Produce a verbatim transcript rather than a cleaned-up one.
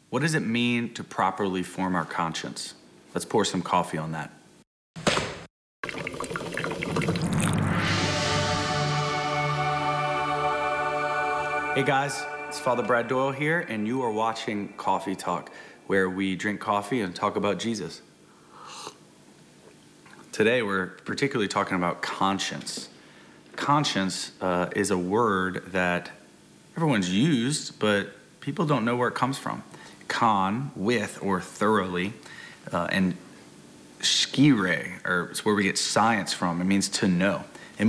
What does it mean to properly form our conscience? Let's pour some coffee on that. Hey guys, it's Father Brad Doyle here, and you are watching Coffee Talk, where we drink coffee and talk about Jesus. Today we're particularly talking about conscience. Conscience uh, is a word that everyone's used, but people don't know where it comes from. Con, with or thoroughly, uh, and skire, or it's where we get science from. It means to know.